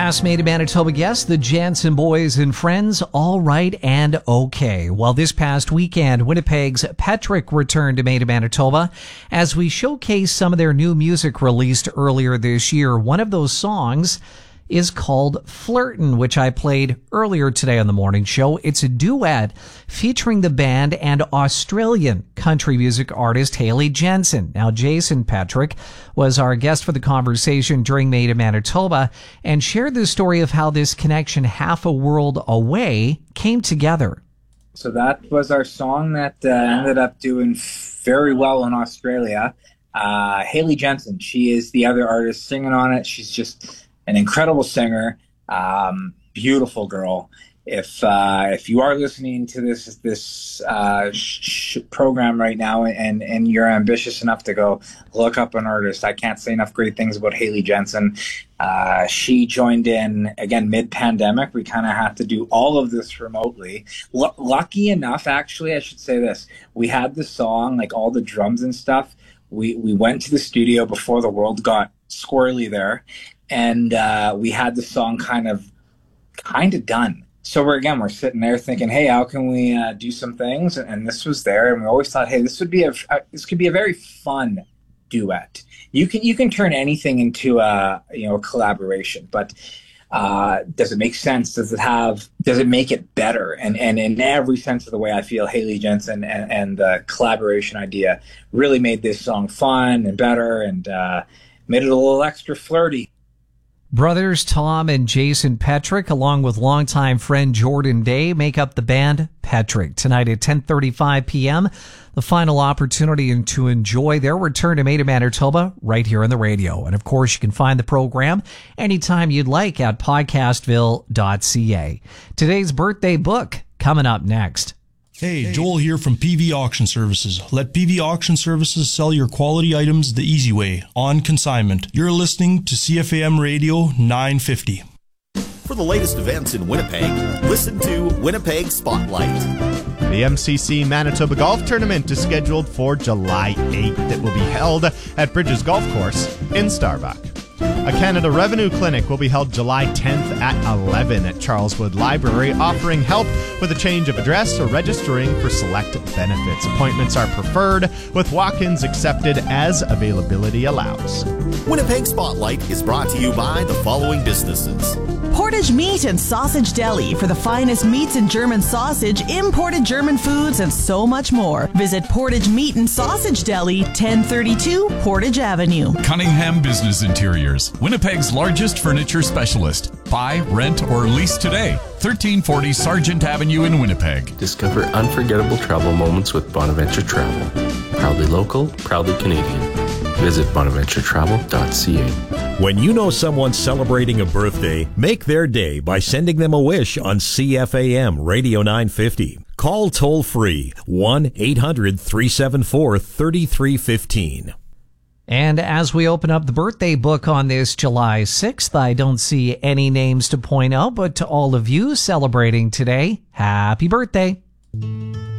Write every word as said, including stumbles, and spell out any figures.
Past Made in Manitoba guests, the Jansen Boys and Friends, all right and okay. Well, this past weekend, Winnipeg's Petrick returned to Made in Manitoba as we showcase some of their new music released earlier this year. One of those songs is called Flirtin', which I played earlier today on the morning show. It's a duet featuring the band and Australian country music artist Hayley Jensen. Now, Jason Petrick was our guest for the conversation during Made in Manitoba and shared the story of how this connection half a world away came together. So that was our song that uh, ended up doing very well in Australia. Uh, Hayley Jensen, she is the other artist singing on it. She's just an incredible singer, um, beautiful girl. If uh, if you are listening to this this uh, sh- program right now and, and you're ambitious enough to go look up an artist, I can't say enough great things about Hayley Jensen. Uh, she joined in, again, mid-pandemic. We kind of had to do all of this remotely. L- lucky enough, actually, I should say this. We had the song, like all the drums and stuff. We, we went to the studio before the world got squirrely there. And uh, we had the song kind of kind of done. So we're again, we're sitting there thinking, hey, how can we uh, do some things? And this was there, and we always thought, hey, this would be a uh, this could be a very fun duet. You can you can turn anything into a you know a collaboration, but uh, does it make sense? Does it have? Does it make it better? And and in every sense of the way, I feel Hayley Jensen and, and the collaboration idea really made this song fun and better, and uh, made it a little extra flirty. Brothers Tom and Jason Petrick, along with longtime friend Jordan Day, make up the band Petrick. Tonight at ten thirty-five p.m., the final opportunity to enjoy their return to Made in Manitoba right here on the radio. And of course, you can find the program anytime you'd like at podcastville dot c a. Today's birthday book coming up next. Hey, Joel here from P V Auction Services. Let P V Auction Services sell your quality items the easy way, on consignment. You're listening to C F A M Radio nine fifty. For the latest events in Winnipeg, listen to Winnipeg Spotlight. The M C C Manitoba Golf Tournament is scheduled for July eighth. It will be held at Bridges Golf Course in Starbuck. A Canada Revenue Clinic will be held July tenth at eleven at Charleswood Library, offering help with a change of address or registering for select benefits. Appointments are preferred, with walk-ins accepted as availability allows. Winnipeg Spotlight is brought to you by the following businesses. Portage Meat and Sausage Deli for the finest meats and German sausage, imported German foods, and so much more. Visit Portage Meat and Sausage Deli, ten thirty-two Portage Avenue. Cunningham Business Interiors, Winnipeg's largest furniture specialist. Buy, rent, or lease today. thirteen forty Sargent Avenue in Winnipeg. Discover unforgettable travel moments with Bonaventure Travel. Proudly local, proudly Canadian. Visit bonaventure travel dot c a. When you know someone's celebrating a birthday, make their day by sending them a wish on C F A M Radio nine fifty. Call toll-free one eight hundred three seven four three three one five. And as we open up the birthday book on this July sixth, I don't see any names to point out, but to all of you celebrating today, happy birthday.